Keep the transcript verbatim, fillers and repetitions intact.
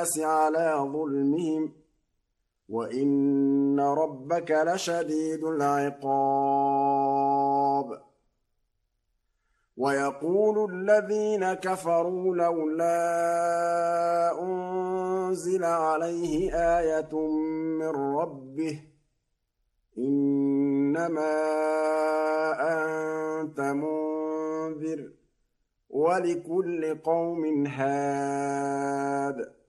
على ظلمهم وإن ربك لشديد العقاب ويقول الذين كفروا لولا أنزل عليه آية من ربه إنما أنت منذر ولكل قوم هاد